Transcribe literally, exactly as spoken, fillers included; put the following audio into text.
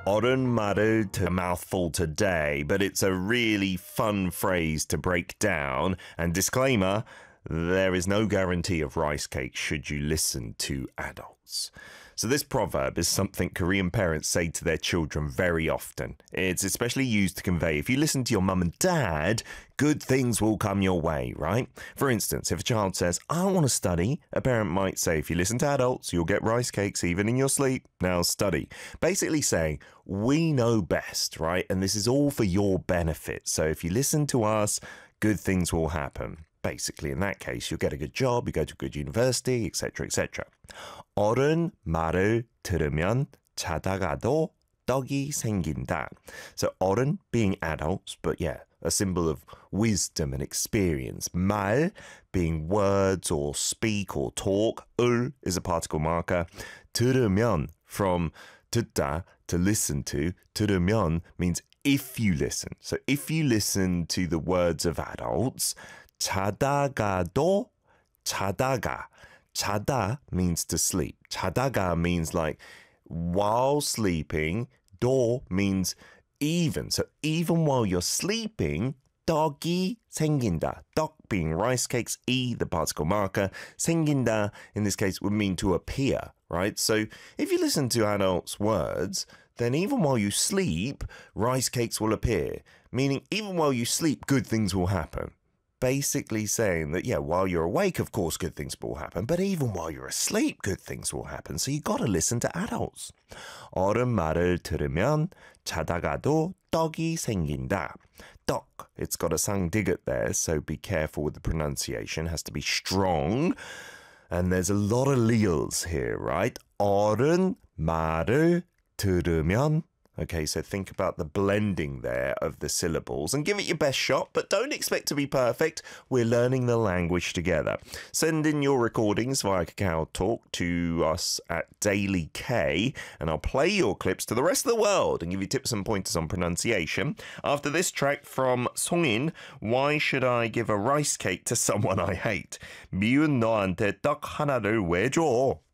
어른 말을 to a mouthful today, but it's a really fun phrase to break down. And disclaimer, there is no guarantee of rice cake should you listen to adults. So this proverb is something Korean parents say to their children very often. It's especially used to convey if you listen to your mum and dad, good things will come your way, right? For instance, if a child says, I don't want to study, a parent might say, if you listen to adults, you'll get rice cakes even in your sleep. Now study. Basically saying, we know best, right? And this is all for your benefit. So if you listen to us, good things will happen. Basically, in that case, you'll get a good job, you go to a good university, et cetera, et cetera. 어른 말을 들으면 자다가도 떡이 생긴다. So 어른 being adults, but yeah, a symbol of wisdom and experience. 말 being words or speak or talk. 을 is a particle marker. 들으면 from 듣다, to listen to. 들으면 means if you listen. So if you listen to the words of adults, 자다가도 자다가. 자다 means to sleep. 자다가 means like while sleeping. 도 means even. So even while you're sleeping, 떡이 생긴다. 떡 being rice cakes, 이 the particle marker. 생긴다 in this case would mean to appear, right? So if you listen to adults' words, then even while you sleep, rice cakes will appear. Meaning even while you sleep, good things will happen. Basically saying that, yeah, while you're awake, of course, good things will happen. But even while you're asleep, good things will happen. So you got to listen to adults. 어른 말을 들으면 자다가도 떡이 생긴다. 떡, it's got a 상디귿 there, so be careful with the pronunciation. It has to be strong. And there's a lot of leals here, right? 어른 말을 들으면. Okay, so think about the blending there of the syllables and give it your best shot, but don't expect to be perfect. We're learning the language together. Send in your recordings via Kakao Talk to us at Daily K, and I'll play your clips to the rest of the world and give you tips and pointers on pronunciation. After this track from Songin, Why Should I Give a Rice Cake to Someone I Hate? 미운 너한테 떡 하나를 왜 줘?